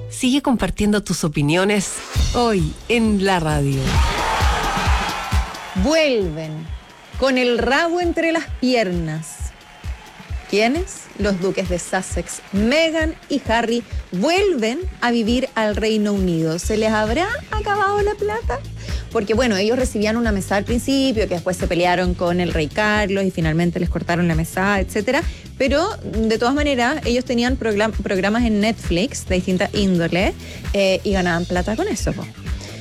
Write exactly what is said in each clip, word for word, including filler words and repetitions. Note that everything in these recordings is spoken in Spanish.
Sigue compartiendo tus opiniones hoy en la radio. Vuelven con el rabo entre las piernas. ¿Quiénes? Los duques de Sussex, Meghan y Harry, vuelven a vivir al Reino Unido. ¿Se les habrá acabado la plata? Porque, bueno, ellos recibían una mesada al principio, que después se pelearon con el rey Carlos y finalmente les cortaron la mesada, etcétera. Pero, de todas maneras, ellos tenían program- programas en Netflix de distintas índoles eh, y ganaban plata con eso, po.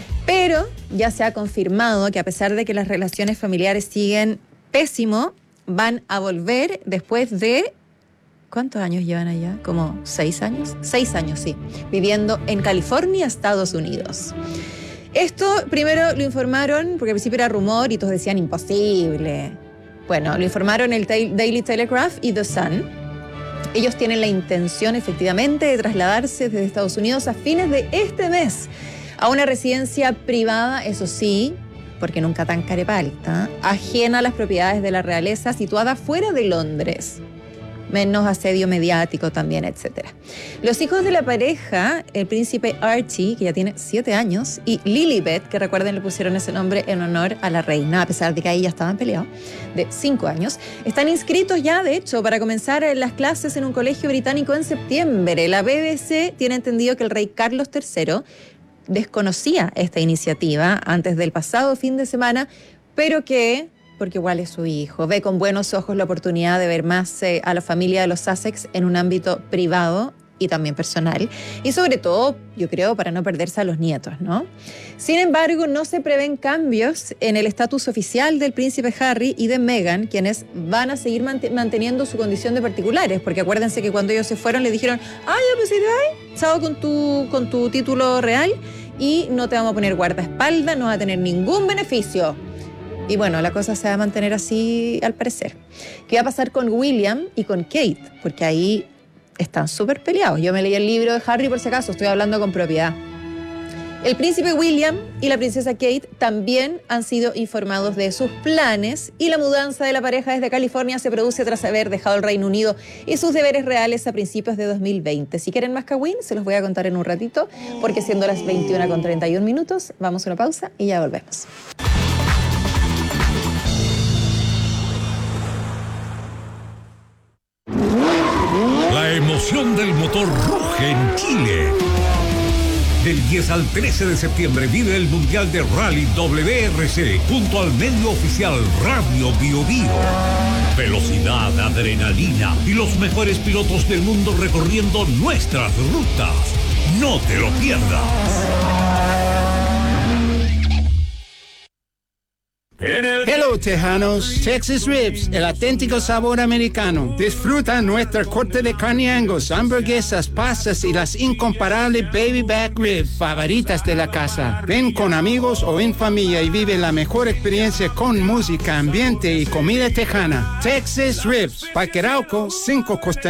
Pero ya se ha confirmado que a pesar de que las relaciones familiares siguen pésimo, van a volver después de... ¿Cuántos años llevan allá? ¿Como seis años? Seis años, sí. Viviendo en California, Estados Unidos. Esto primero lo informaron, porque al principio era rumor y todos decían imposible. Bueno, lo informaron el Daily Telegraph y The Sun. Ellos tienen la intención, efectivamente, de trasladarse desde Estados Unidos a fines de este mes a una residencia privada, eso sí, porque nunca tan carepalta, ajena a las propiedades de la realeza, situada fuera de Londres. Menos asedio mediático también, etcétera. Los hijos de la pareja, el príncipe Archie, que ya tiene siete años, y Lilibet, que recuerden le pusieron ese nombre en honor a la reina, a pesar de que ahí ya estaban peleados, de cinco años, están inscritos ya, de hecho, para comenzar las clases en un colegio británico en septiembre. La B B C tiene entendido que el rey Carlos tercero desconocía esta iniciativa antes del pasado fin de semana, pero que... porque igual es su hijo, ve con buenos ojos la oportunidad de ver más eh, a la familia de los Sussex en un ámbito privado y también personal, y sobre todo, yo creo, para no perderse a los nietos, ¿no? Sin embargo, no se prevén cambios en el estatus oficial del príncipe Harry y de Meghan, quienes van a seguir mant- manteniendo su condición de particulares, porque acuérdense que cuando ellos se fueron le dijeron, ah, ya pues, ¿sí? Chao con tu, con tu título real y no te vamos a poner guardaespaldas, no vas a tener ningún beneficio. Y bueno, la cosa se va a mantener así al parecer. ¿Qué va a pasar con William y con Kate? Porque ahí están súper peleados. Yo me leí el libro de Harry por si acaso, estoy hablando con propiedad. El príncipe William y la princesa Kate también han sido informados de sus planes y la mudanza de la pareja desde California se produce tras haber dejado el Reino Unido y sus deberes reales a principios de dos mil veinte. Si quieren más Kawin, se los voy a contar en un ratito, porque siendo las veintiuna con treinta y un minutos, vamos a una pausa y ya volvemos. La emoción del motor ruge en Chile. Del diez al trece de septiembre vive el Mundial de Rally W R C junto al medio oficial Radio Bio Bio. Velocidad, adrenalina y los mejores pilotos del mundo recorriendo nuestras rutas. No te lo pierdas. Hello, Tejanos. Texas Ribs, el auténtico sabor americano. Disfruta nuestra corte de carne Angus, hamburguesas, pastas y las incomparables baby back ribs favoritas de la casa. Ven con amigos o en familia y vive la mejor experiencia con música, ambiente y comida tejana. Texas Ribs, Parque Arauco, cinco Costa